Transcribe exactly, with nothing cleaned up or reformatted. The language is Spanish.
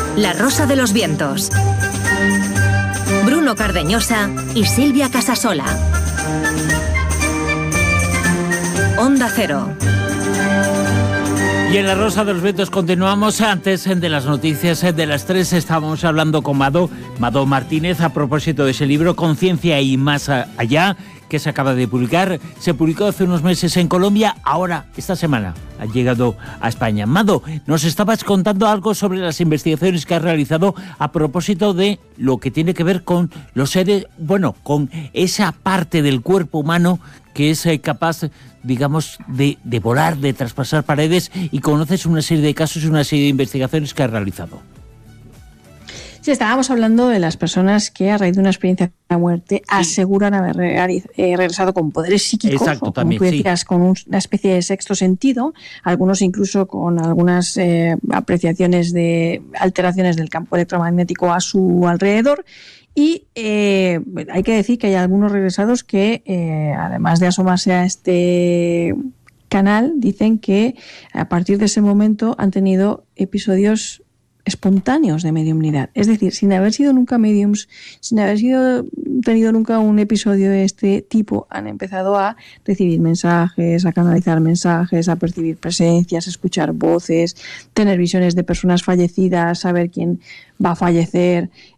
La Rosa de los Vientos. Bruno Cardeñosa y Silvia Casasola. Onda Cero. Y en La Rosa de los Vientos continuamos. Antes de las noticias de las tres estábamos hablando con Mado, Mado Martínez, a propósito de ese libro Conciencia y más allá, que se acaba de publicar. Se publicó hace unos meses en Colombia, ahora, esta semana, ha llegado a España. Mado, nos estabas contando algo sobre las investigaciones que has realizado a propósito de lo que tiene que ver con los seres, bueno, con esa parte del cuerpo humano que es capaz, digamos, de, de volar, de traspasar paredes, y conoces una serie de casos y una serie de investigaciones que has realizado. Sí, estábamos hablando de las personas que a raíz de una experiencia de la muerte sí. aseguran haber regresado con poderes psíquicos. Exacto, o, como también, tú decías, sí. con una especie de sexto sentido, algunos incluso con algunas eh, apreciaciones de alteraciones del campo electromagnético a su alrededor. Y eh, hay que decir que hay algunos regresados que, eh, además de asomarse a este canal, dicen que a partir de ese momento han tenido episodios espontáneos de mediumnidad, es decir, sin haber sido nunca mediums, sin haber sido tenido nunca un episodio de este tipo, han empezado a recibir mensajes, a canalizar mensajes, a percibir presencias, a escuchar voces, tener visiones de personas fallecidas, saber quién va a fallecer